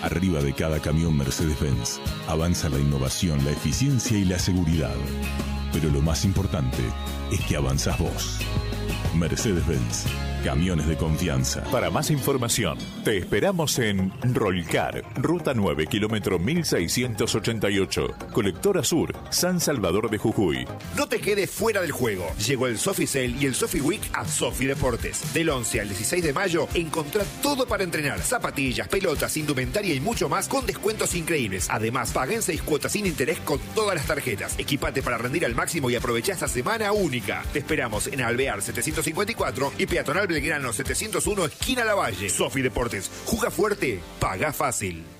Arriba de cada camión Mercedes-Benz avanza la innovación, la eficiencia y la seguridad. Pero lo más importante es que avanzás vos. Mercedes-Benz, camiones de confianza. Para más información, te esperamos en Rolcar, Ruta 9, kilómetro 1688, Colectora Sur, San Salvador de Jujuy. No te quedes fuera del juego. Llegó el Sofi Sale y el Sofi Week a Sofi Deportes. Del 11 al 16 de mayo, encontrá todo para entrenar. Zapatillas, pelotas, indumentaria y mucho más con descuentos increíbles. Además, paga en 6 cuotas sin interés con todas las tarjetas. Equipate para rendir al máximo y aprovechá esta semana única. Te esperamos en Alvear 754 y Peatonal Belgrano 701, esquina Lavalle. Sofi Deportes. Juega fuerte, paga fácil.